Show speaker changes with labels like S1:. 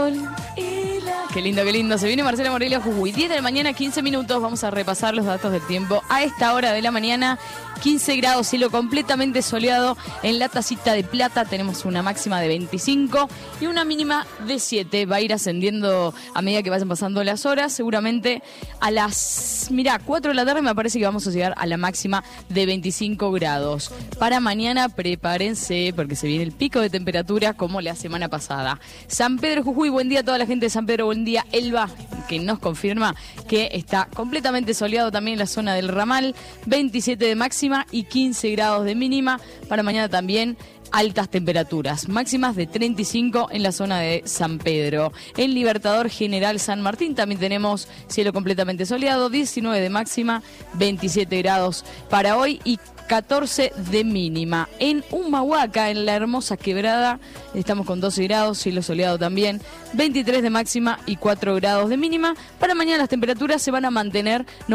S1: Qué lindo. Se viene Marcela Morelia a Jujuy. 10 de la mañana, 15 minutos. Vamos a repasar los datos del tiempo. A esta hora de la mañana, 15 grados, cielo completamente soleado. En la Tacita de Plata tenemos una máxima de 25 y una mínima de 7. Va a ir ascendiendo a medida que vayan pasando las horas. Seguramente a las 4 de la tarde me parece que vamos a llegar a la máxima de 25 grados. Para mañana prepárense porque se viene el pico de temperatura como la semana pasada. San Pedro, Jujuy, buen día a toda la gente de San Pedro, buen día Elba, que nos confirma que está completamente soleado también en la zona del Ramal, 27 de máxima y 15 grados de mínima. Para mañana también altas temperaturas, máximas de 35 en la zona de San Pedro. En Libertador General San Martín también tenemos cielo completamente soleado, 19 de máxima, 27 grados para hoy y 14 de mínima. En Humahuaca, en la hermosa Quebrada, estamos con 12 grados, cielo soleado también, 23 de máxima y 4 grados de mínima. Para mañana las temperaturas se van a mantener